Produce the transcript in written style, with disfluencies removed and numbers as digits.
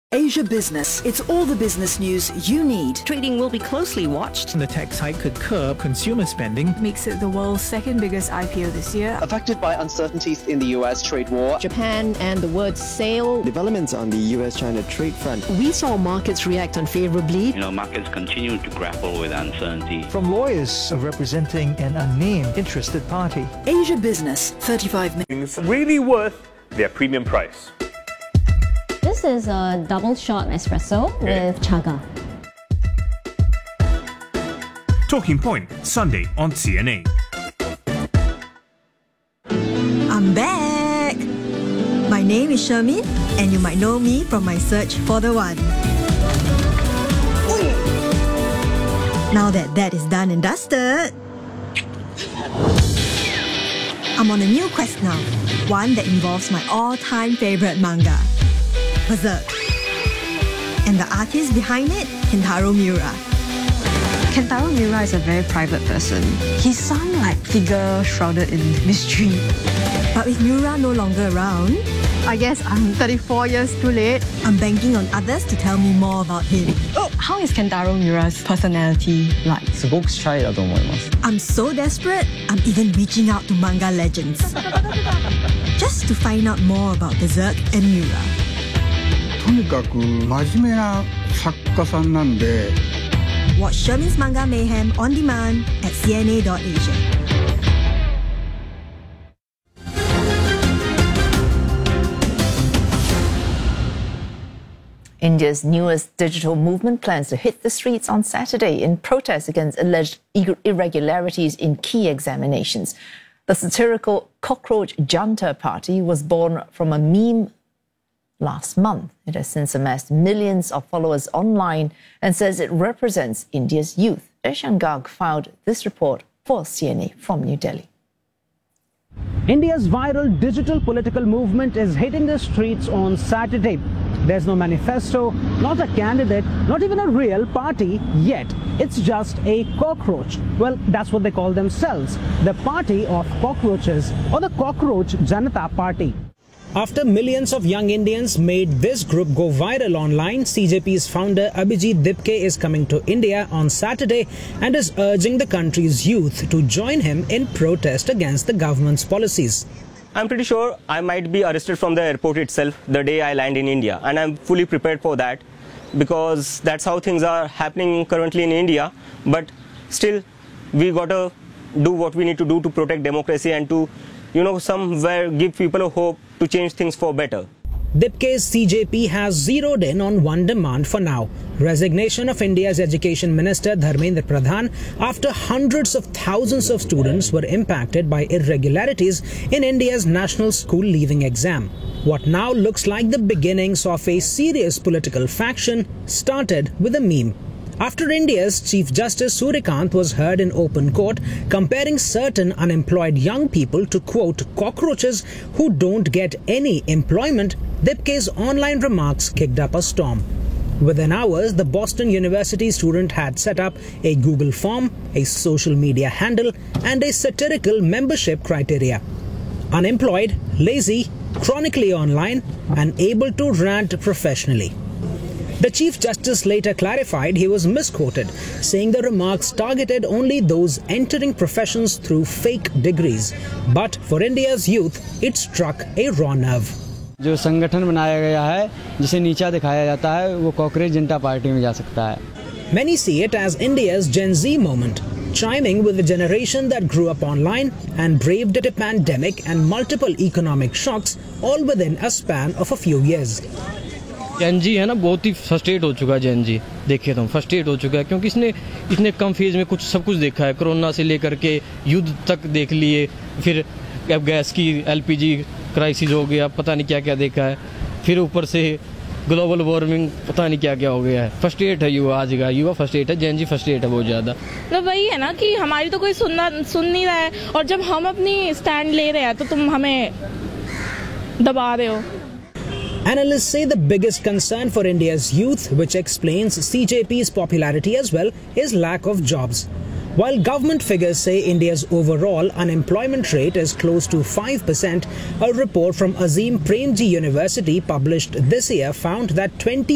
Asia Business. It's all the business news you need. Trading will be closely watched. The tax hike could curb consumer spending. Makes it the world's second biggest IPO this year. Affected by uncertainties in the US trade war. Japan and the word sale. Developments on the US-China trade front. We saw markets react unfavorably. Markets continue to grapple with uncertainty. From lawyers representing an unnamed interested party. Asia Business, 35 minutes. Really worth their premium price. This is a double shot espresso with chaga. Talking Point, Sunday on CNA. I'm back! My name is Shermin, and you might know me from my search for the one. Now that is done and dusted, I'm on a new quest now, one that involves my all-time favorite manga, Berserk. And the artist behind it, Kentaro Miura. Kentaro Miura is a very private person. He's some figure shrouded in mystery. But with Miura no longer around, I guess I'm 34 years too late. I'm banking on others to tell me more about him. How is Kentaro Miura's personality like? I'm so desperate, I'm even reaching out to manga legends. Just to find out more about Berserk and Miura. とにかく真面目な作家さんなんで。 Watch Shermin's Manga Mayhem on demand at cna.asia. India's newest digital movement plans to hit the streets on Saturday in protest against alleged irregularities in key examinations. The satirical Cockroach Janta Party was born from a meme last month. It has since amassed millions of followers online and says it represents India's youth. Eshan Garg filed this report for CNA from New Delhi. India's viral digital political movement is hitting the streets on Saturday. There's no manifesto, not a candidate, not even a real party yet. It's just a cockroach. Well, that's what they call themselves, the party of cockroaches, or the Cockroach Janata Party. After millions of young Indians made this group go viral online, CJP's founder Abhijit Dipke is coming to India on Saturday and is urging the country's youth to join him in protest against the government's policies. I'm pretty sure I might be arrested from the airport itself the day I land in India, and I'm fully prepared for that because that's how things are happening currently in India. But still, we gotta do what we need to do to protect democracy and to, somewhere give people a hope to change things for better. Dipke's CJP has zeroed in on one demand for now: resignation of India's Education Minister Dharmendra Pradhan after hundreds of thousands of students were impacted by irregularities in India's National School Leaving Exam. What now looks like the beginnings of a serious political faction started with a meme. After India's Chief Justice Suryakant was heard in open court comparing certain unemployed young people to, quote, cockroaches who don't get any employment, Dipke's online remarks kicked up a storm. Within hours, the Boston University student had set up a Google form, a social media handle, and a satirical membership criteria. Unemployed, lazy, chronically online, and able to rant professionally. The Chief Justice later clarified he was misquoted, saying the remarks targeted only those entering professions through fake degrees. But for India's youth, it struck a raw nerve. जो संगठन बनाया गया है, जिसे नीचा दिखाया जाता है, वो कॉकरोच जनता पार्टी में जा सकता है. Many see it as India's Gen Z moment, chiming with the generation that grew up online and braved a pandemic and multiple economic shocks, all within a span of a few years. जेन जी है ना, बहुत ही frustrate हो चुका है. जेन जी देखिए तो frustrate हो चुका है क्योंकि इसने इतने कम फेज में सब कुछ देखा है. कोरोना से लेकर के युद्ध तक देख लिए, फिर अब गैस की LPG क्राइसिस हो गया, पता नहीं क्या क्या देखा है, फिर ऊपर से ग्लोबल वार्मिंग, पता नहीं क्या क्या हो गया है. फ्रस्ट्रेट है युवा, आज का युवा फ्रस्ट्रेट है, जेन जी फ्रस्ट्रेट है बहुत ज़्यादा. तो वही है ना कि हमारी तो कोई सुन नहीं रहा है, और जब हम अपनी स्टैंड ले रहे हैं तो तुम हमें दबा रहे हो. Analysts say the biggest concern for India's youth, which explains CJP's popularity as well, is lack of jobs. While government figures say India's overall unemployment rate is close to 5%, a report from Azim Premji University published this year found that 20